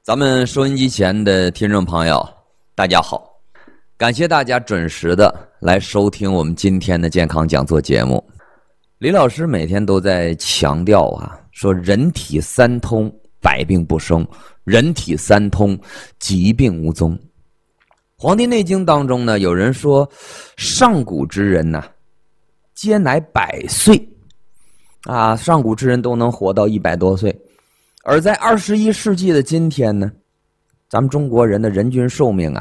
咱们收音机前的听众朋友，大家好，感谢大家准时的来收听我们今天的健康讲座节目。李老师每天都在强调说人体三通，百病不生；人体三通，疾病无踪。黄帝内经当中呢，有人说上古之人皆乃100岁上古之人都能活到100多岁。而在21世纪的今天呢，咱们中国人的人均寿命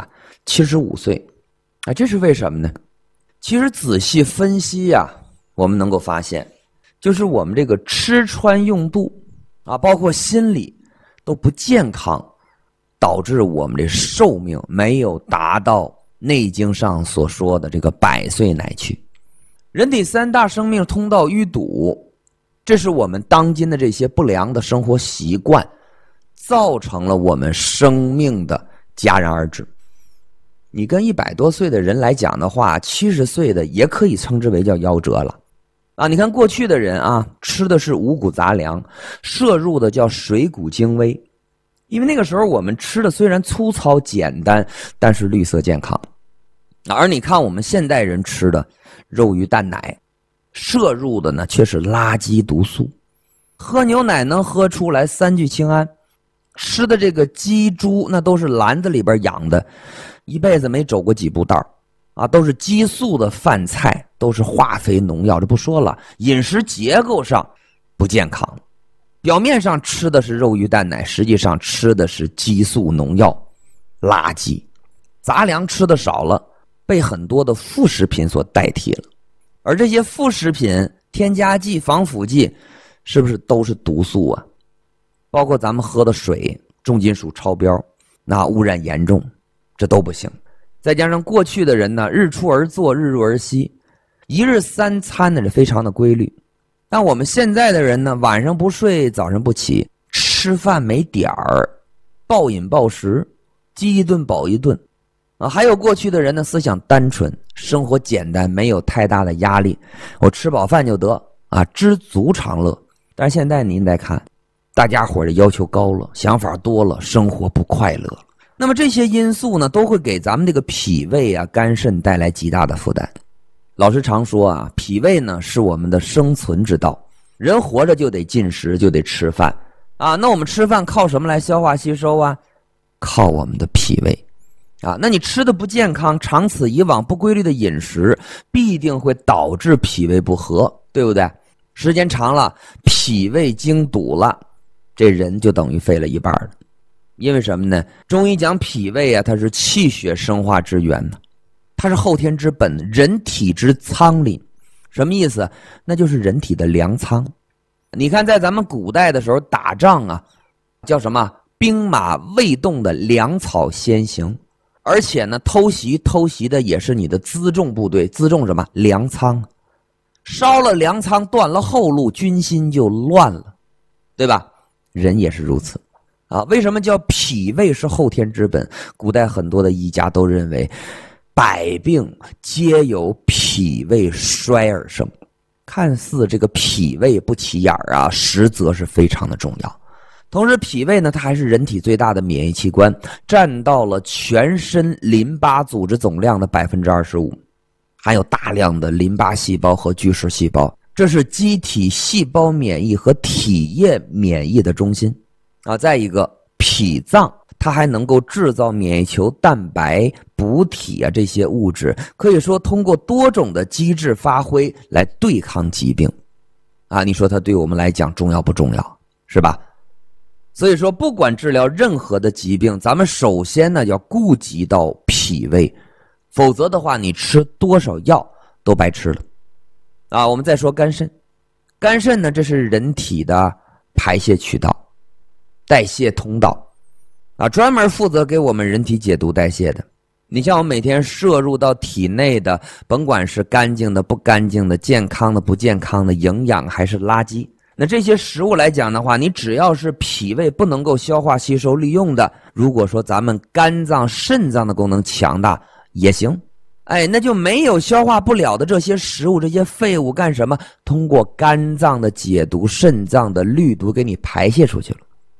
75岁这是为什么呢？其实仔细分析我们能够发现，就是我们这个吃穿用度包括心理都不健康，导致我们这寿命没有达到内经上所说的这个100岁乃去。人体3大生命通道淤堵，这是我们当今的这些不良的生活习惯造成了我们生命的戛然而止。你跟100多岁的人来讲的话，70岁的也可以称之为叫夭折了你看过去的人吃的是五谷杂粮，摄入的叫水谷精微，因为那个时候我们吃的虽然粗糙简单，但是绿色健康。而你看我们现代人吃的肉鱼蛋奶，摄入的呢却是垃圾毒素。喝牛奶能喝出来3聚氰胺，吃的这个鸡猪那都是篮子里边养的，一辈子没走过几步道都是激素的饭菜，都是化肥农药，这不说了，饮食结构上不健康。表面上吃的是肉鱼蛋奶，实际上吃的是激素农药垃圾。杂粮吃的少了，被很多的副食品所代替了。而这些副食品添加剂防腐剂是不是都是毒素包括咱们喝的水重金属超标，那污染严重，这都不行。再加上过去的人呢，日出而作，日入而息，一日3餐呢是非常的规律。但我们现在的人呢，晚上不睡，早上不起，吃饭没点儿，暴饮暴食，饥一顿饱一顿还有过去的人呢，思想单纯，生活简单，没有太大的压力，我吃饱饭就得知足常乐。但是现在您再看，大家伙的要求高了，想法多了，生活不快乐了。那么这些因素呢，都会给咱们这个脾胃肝肾带来极大的负担。老师常说脾胃呢是我们的生存之道，人活着就得进食，就得吃饭那我们吃饭靠什么来消化吸收靠我们的脾胃那你吃的不健康，长此以往不规律的饮食必定会导致脾胃不和，对不对？时间长了，脾胃经堵了，这人就等于废了一半了。因为什么呢？中医讲脾胃它是气血生化之源呢，它是后天之本，人体之仓廪。什么意思？那就是人体的粮仓。你看在咱们古代的时候打仗叫什么？兵马未动的粮草先行。而且呢，偷袭的也是你的辎重部队，辎重什么？粮仓。烧了粮仓，断了后路，军心就乱了，对吧？人也是如此为什么叫脾胃是后天之本？古代很多的医家都认为百病皆由脾胃衰而生。看似这个脾胃不起眼实则是非常的重要。同时脾胃呢，它还是人体最大的免疫器官，占到了全身淋巴组织总量的 25%， 含有大量的淋巴细胞和巨噬细胞，这是机体细胞免疫和体液免疫的中心再一个，脾脏它还能够制造免疫球、蛋白、补体这些物质，可以说通过多种的机制发挥来对抗疾病你说它对我们来讲重要不重要？是吧？所以说不管治疗任何的疾病，咱们首先呢要顾及到脾胃，否则的话你吃多少药都白吃了我们再说肝肾。肝肾呢，这是人体的排泄渠道、代谢通道专门负责给我们人体解毒代谢的。你像我们每天摄入到体内的，甭管是干净的不干净的，健康的不健康的，营养还是垃圾，那这些食物来讲的话，你只要是脾胃不能够消化吸收利用的，如果说咱们肝脏肾脏的功能强大也行那就没有消化不了的这些食物，这些废物干什么？通过肝脏的解毒，肾脏的滤毒给你排泄出去了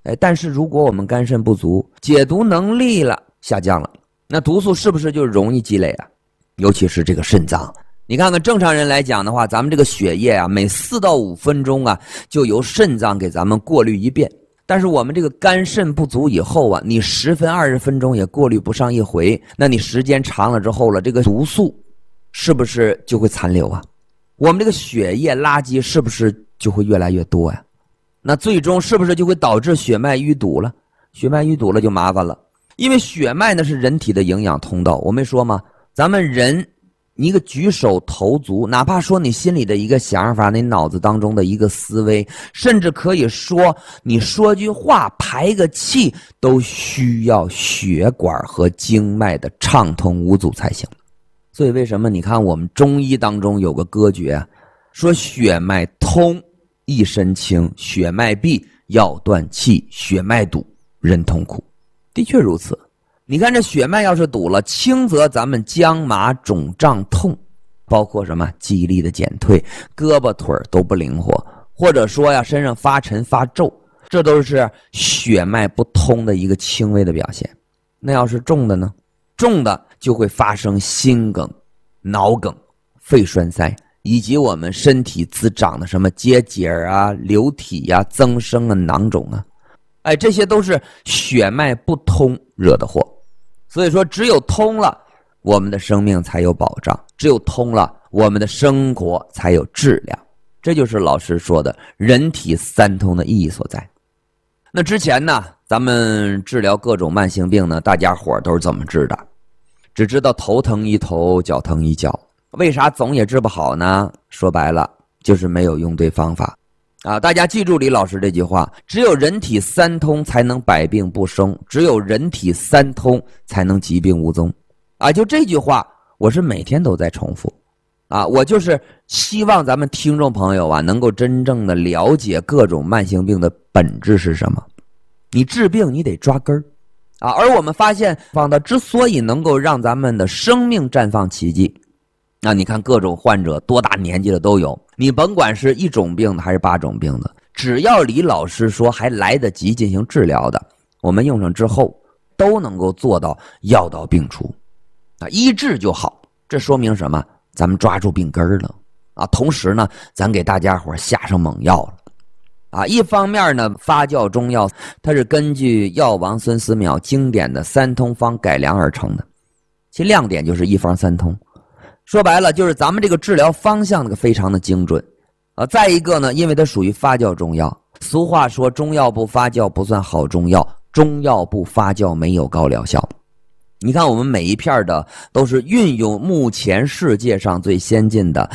但是如果我们肝肾不足，解毒能力下降了，那毒素是不是就容易积累啊？尤其是这个肾脏，你看看正常人来讲的话，咱们这个血液每4到5分钟就由肾脏给咱们过滤一遍。但是我们这个肝肾不足以后你10分20分钟也过滤不上一回，那你时间长了之后这个毒素是不是就会残留啊？我们这个血液垃圾是不是就会越来越多呀？那最终是不是就会导致血脉淤堵了？血脉淤堵了就麻烦了，因为血脉是人体的营养通道。我没说吗？咱们人一个举手投足，哪怕说你心里的一个想法，你脑子当中的一个思维，甚至可以说你说句话排个气都需要血管和经脉的畅通无阻才行。所以为什么你看我们中医当中有个歌诀说血脉通一身轻，血脉闭药断气，血脉堵人痛苦。的确如此，你看这血脉要是堵了，轻则咱们僵麻肿胀痛，包括什么记忆力的减退，胳膊腿都不灵活，或者说身上发沉发皱，这都是血脉不通的一个轻微的表现。那要是重的呢？重的就会发生心梗、脑梗、肺栓塞，以及我们身体滋长的什么结节流体增生囊肿这些都是血脉不通惹的祸。所以说只有通了，我们的生命才有保障，只有通了，我们的生活才有质量。这就是老师说的人体三通的意义所在。那之前呢，咱们治疗各种慢性病呢，大家伙都是怎么治的？只知道头疼一头，脚疼一脚。为啥总也治不好呢？说白了就是没有用对方法大家记住李老师这句话，只有人体三通才能百病不生，只有人体三通才能疾病无踪就这句话我是每天都在重复我就是希望咱们听众朋友能够真正的了解各种慢性病的本质是什么。你治病你得抓根儿而我们发现方的之所以能够让咱们的生命绽放奇迹，你看各种患者多大年纪的都有，你甭管是1种病的还是8种病的，只要李老师说还来得及进行治疗的，我们用上之后都能够做到药到病除医治就好。这说明什么？咱们抓住病根了同时呢咱给大家伙下上猛药了一方面呢，发酵中药它是根据药王孙思邈经典的三通方改良而成的，其亮点就是一方三通。说白了就是咱们这个治疗方向非常的精准再一个呢，因为它属于发酵中药，俗话说中药不发酵不算好中药，中药不发酵没有高疗效。你看我们每一片的都是运用目前世界上最先进的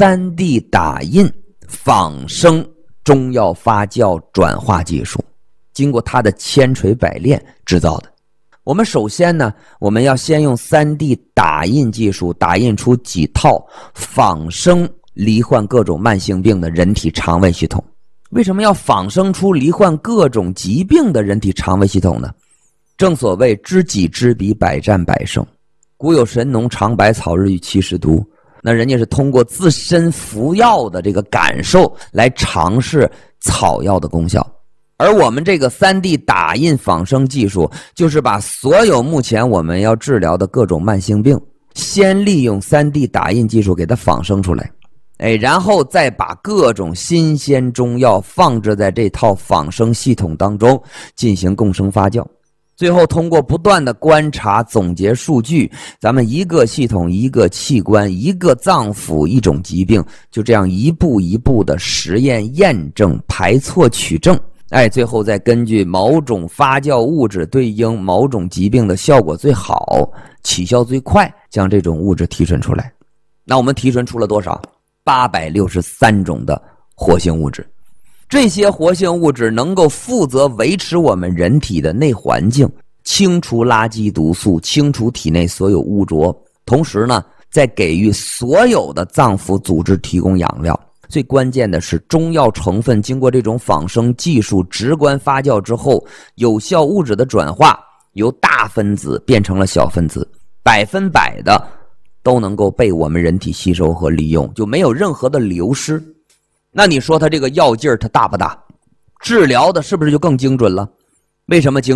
3D 打印仿生中药发酵转化技术，经过它的千锤百炼制造的。我们首先呢，我们要先用 3D 打印技术打印出几套仿生罹患各种慢性病的人体肠胃系统。为什么要仿生出罹患各种疾病的人体肠胃系统呢？正所谓知己知彼，百战百胜。古有神农尝百草，日遇70毒，那人家是通过自身服药的这个感受来尝试草药的功效。而我们这个 3D 打印仿生技术，就是把所有目前我们要治疗的各种慢性病，先利用 3D 打印技术给它仿生出来，然后再把各种新鲜中药放置在这套仿生系统当中进行共生发酵。最后通过不断的观察总结数据，咱们一个系统一个器官一个脏腑一种疾病，就这样一步一步的实验验证排错取证，最后再根据某种发酵物质对应某种疾病的效果最好起效最快，将这种物质提纯出来。那我们提纯出了多少？863种的活性物质。这些活性物质能够负责维持我们人体的内环境，清除垃圾毒素，清除体内所有污浊，同时呢再给予所有的脏腑组织提供养料。最关键的是中药成分经过这种仿生技术直观发酵之后，有效物质的转化由大分子变成了小分子，100%的都能够被我们人体吸收和利用，就没有任何的流失。那你说它这个药劲儿它大不大？ 治疗的是不是就更精准了？为什么精